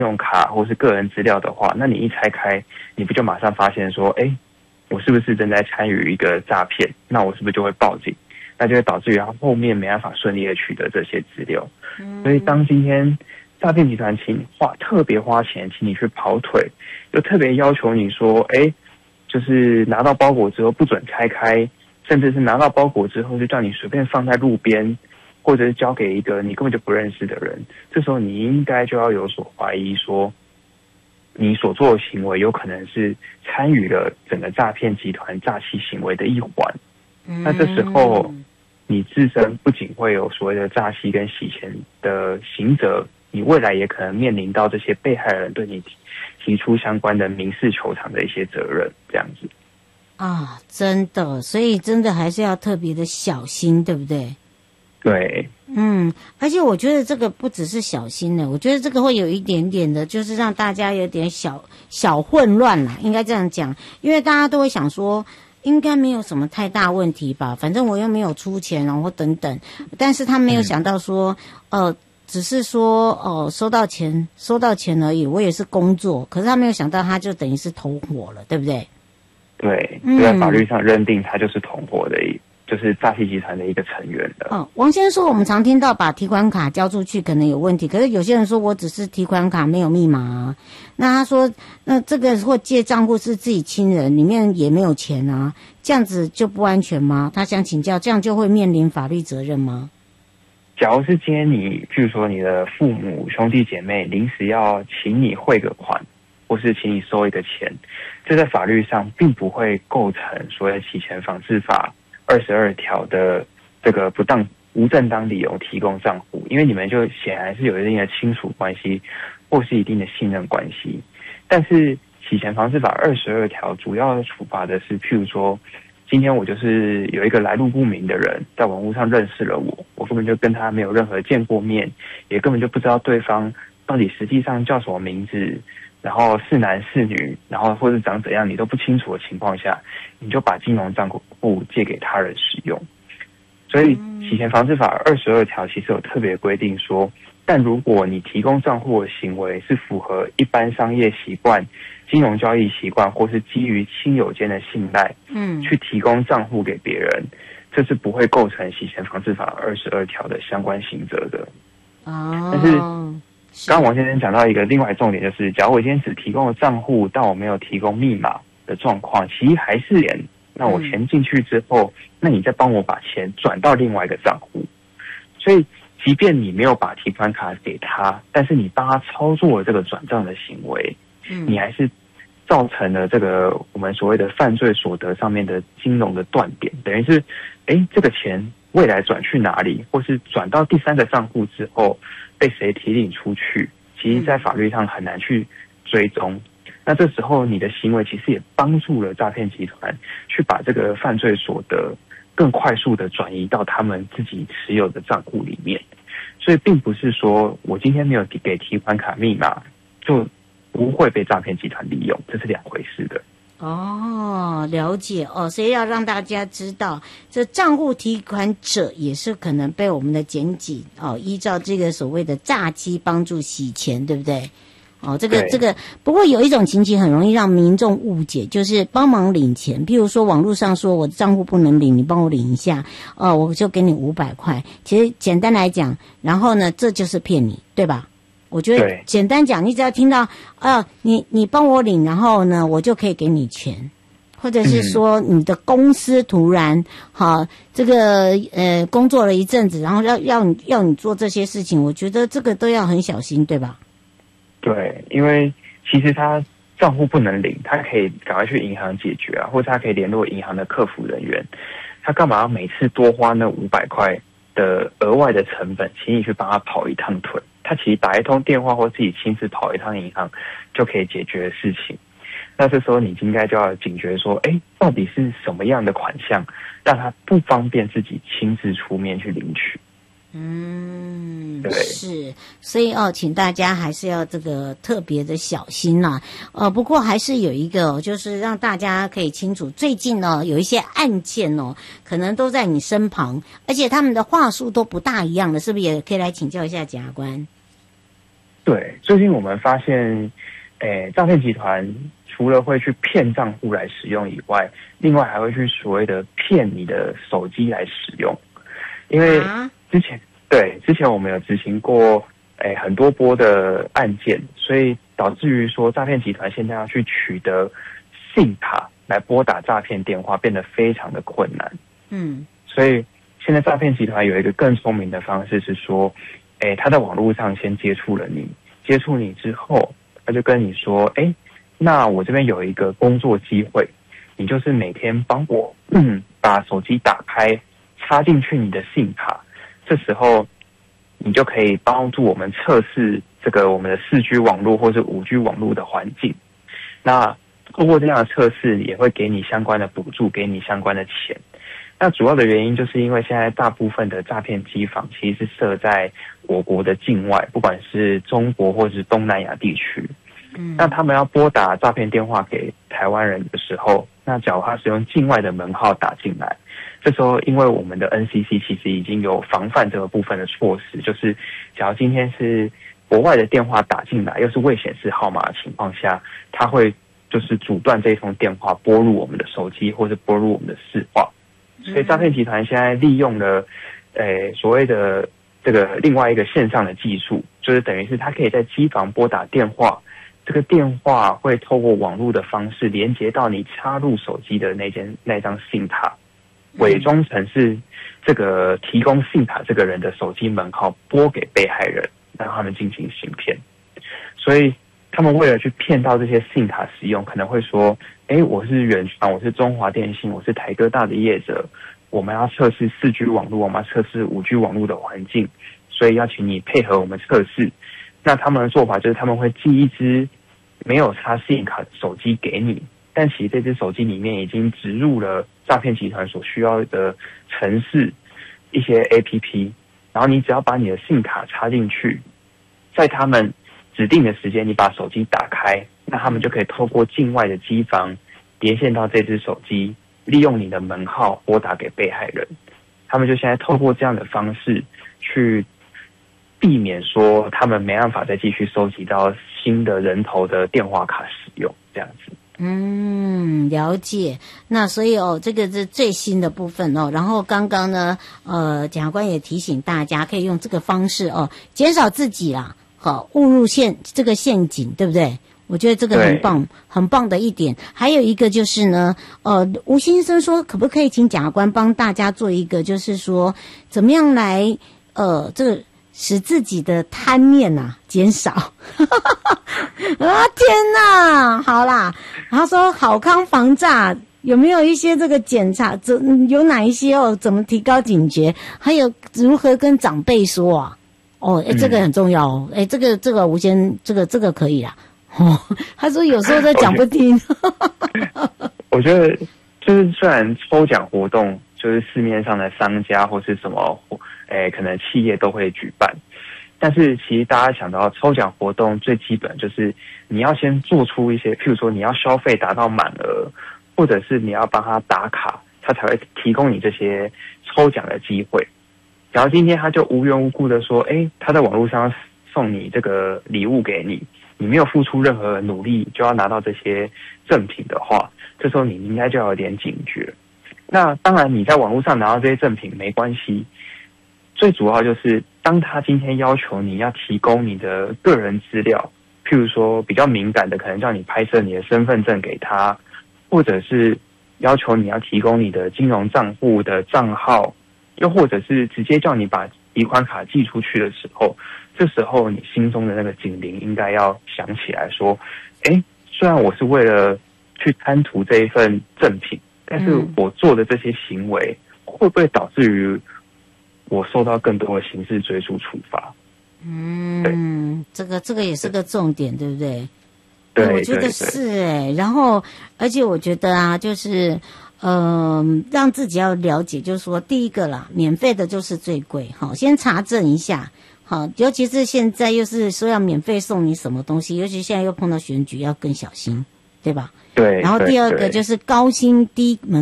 用卡或是个人资料的话，那你一拆开，你不就马上发现说，我是不是正在参与一个诈骗？那我是不是就会报警？那就会导致于他后面没办法顺利的取得这些资料。所以当今天诈骗集团特别花钱请你去跑腿，又特别要求你说，就是拿到包裹之后不准拆开，甚至是拿到包裹之后就叫你随便放在路边，或者是交给一个你根本就不认识的人，这时候你应该就要有所怀疑，说你所做的行为有可能是参与了整个诈骗集团诈欺行为的一环。那这时候你自身不仅会有所谓的诈欺跟洗钱的刑责，你未来也可能面临到这些被害人对你提出相关的民事求偿的一些责任，这样子。 啊，真的，所以真的还是要特别的小心，对不对？ 对， 而且我觉得这个不只是小心的，我觉得这个会有一点点的，就是让大家有点小混乱啦，应该这样讲，因为大家都会想说，应该没有什么太大问题吧，反正我又没有出钱，然后等等，但是他没有想到说，只是说收到钱而已，我也是工作，可是他没有想到他就等于是同伙了，对不对？ 对，就在法律上认定他就是同伙的就是诈欺集团的一个成员的。 王先生说，我们常听到把提款卡交出去可能有问题，可是有些人说我只是提款卡没有密码啊。那他说，那这个或借账户是自己亲人，里面也没有钱啊，这样子就不安全吗？他想请教，这样就会面临法律责任吗？ 假如是今天你，譬如说你的父母兄弟姐妹临时要请你汇个款，或是请你收一个钱，这在法律上并不会构成所谓的洗钱防治法22条的这个无正当理由提供账户，因为你们就显然是有一定的亲属关系或是一定的信任关系。但是洗钱防治法22条主要处罚的是，譬如说今天我就是有一个来路不明的人在网络上认识了我根本就跟他没有任何见过面，也根本就不知道对方到底实际上叫什么名字，然后是男是女，然后或是长怎样你都不清楚的情况下，你就把金融账户借给他人使用。所以洗钱防治法22条其实有特别规定说，但如果你提供账户的行为是符合一般商业习惯、金融交易习惯，或是基于亲友间的信赖，去提供账户给别人，这是不会构成洗钱防治法22条的相关刑责的。但是刚刚王先生讲到一个另外重点，就是假如我今天只提供了账户，但我没有提供密码的状况，其实还是连那我钱进去之后，那你再帮我把钱转到另外一个账户。所以即便你没有把提款卡给他，但是你帮他操作了这个转账的行为，你还是造成了这个我们所谓的犯罪所得上面的金融的断点，等于是这个钱未来转去哪里，或是转到第三个账户之后被谁提领出去，其实在法律上很难去追踪。那这时候你的行为其实也帮助了诈骗集团去把这个犯罪所得更快速的转移到他们自己持有的账户里面。所以并不是说我今天没有给提款卡密码就不会被诈骗集团利用，这是两回事的。 了解所以要让大家知道，这账户提款者也是可能被我们的检警依照这个所谓的诈欺帮助洗钱，对不对？这个，不过有一种情形很容易让民众误解，就是帮忙领钱，譬如说网络上说我的账户不能领，你帮我领一下，我就给你500块。其实简单来讲，然后呢，这就是骗你，对吧？我觉得简单讲，你只要听到你帮我领，然后呢，我就可以给你钱，或者是说你的公司突然这个工作了一阵子，然后要你做这些事情，我觉得这个都要很小心，对吧？ 对，因为其实他账户不能领，他可以赶快去银行解决啊，或者他可以联络银行的客服人员。他干嘛要每次多花那500块的额外的成本，请你去帮他跑一趟腿？他其实打一通电话或自己亲自跑一趟银行就可以解决的事情。那这时候你应该就要警觉说，到底是什么样的款项让他不方便自己亲自出面去领取？对， 是，所以请大家还是要这个特别的小心啦。不过还是有一个就是让大家可以清楚，最近呢有一些案件可能都在你身旁，而且他们的话术都不大一样的，是不是也可以来请教一下检察官？ 对，最近我们发现，诈骗集团除了会去骗账户来使用以外，另外还会去所谓的骗你的手机来使用。因为之前我们有执行过很多波的案件，所以导致于说诈骗集团现在要去取得SIM卡来拨打诈骗电话变得非常的困难。所以现在诈骗集团有一个更聪明的方式是说，他在网络上先接触你之后，他就跟你说，那我这边有一个工作机会，你就是每天帮我把手机打开，插进去你的SIM卡，这时候你就可以帮助我们测试这个我们的4G 网络或是5G 网络的环境。那通过这样的测试，也会给你相关的补助，给你相关的钱。那主要的原因就是因为现在大部分的诈骗机房其实是设在我国的境外，不管是中国或是东南亚地区。那他们要拨打诈骗电话给台湾人的时候，那假如他是用境外的门号打进来，这时候因为我们的 NCC 其实已经有防范这个部分的措施，就是假如今天是国外的电话打进来，又是未显示号码的情况下，他会就是阻断这一通电话拨入我们的手机或是拨入我们的市话。所以诈骗集团现在利用了所谓的这个另外一个线上的技术，就是等于是它可以在机房拨打电话，这个电话会透过网络的方式连接到你插入手机的那张SIM卡，伪装成是这个提供SIM卡这个人的手机门号，拨给被害人，让他们进行行骗。所以他们为了去骗到这些SIM卡使用，可能会说，我是远传，我是中华电信，我是台哥大的业者，我们要测试4G 网络，我们要测试5G 网络的环境，所以要请你配合我们测试。那他们的做法就是他们会寄一支没有插 SIM 卡的手机给你，但其实这支手机里面已经植入了诈骗集团所需要的程式一些 APP， 然后你只要把你的 SIM 卡插进去，在他们指定的时间你把手机打开，那他们就可以透过境外的机房连线到这只手机，利用你的门号拨打给被害人。他们就现在透过这样的方式去避免说他们没办法再继续收集到新的人头的电话卡使用这样子。 了解。那所以这个是最新的部分然后刚刚呢检察官也提醒大家可以用这个方式减少自己啦误入这个陷阱，对不对？我觉得这个很棒，很棒的一点。还有一个就是呢，吴先生说，可不可以请检察官帮大家做一个，就是说怎么样来这个使自己的贪念减少。天哪，好啦，然后说好康防诈有没有一些这个检查，有哪一些怎么提高警觉，还有如何跟长辈说啊？这个很重要这个吴先这个可以啦。他说有时候都讲不听。 我觉得就是虽然抽奖活动就是市面上的商家或是什么可能企业都会举办，但是其实大家想到抽奖活动最基本就是你要先做出一些，譬如说你要消费达到满额，或者是你要帮他打卡，他才会提供你这些抽奖的机会。然后今天他就无缘无故的说他在网络上送你这个礼物给你，你没有付出任何努力就要拿到这些赠品的话，这时候你应该就要有点警觉。那当然你在网络上拿到这些赠品没关系，最主要就是当他今天要求你要提供你的个人资料，譬如说比较敏感的可能叫你拍摄你的身份证给他，或者是要求你要提供你的金融账户的账号，又或者是直接叫你把提款卡寄出去的时候，这时候你心中的那个警铃应该要响起来说，虽然我是为了去贪图这一份赠品，但是我做的这些行为会不会导致于我受到更多的刑事追诉处罚？ 这个也是个重点，对不对？ 对， 我觉得是然后而且我觉得就是让自己要了解，就是说第一个啦，免费的就是最贵，先查证一下，尤其是现在又是说要免费送你什么东西，尤其现在又碰到选举，要更小心，对吧？ 对。 然后第二个就是高薪低门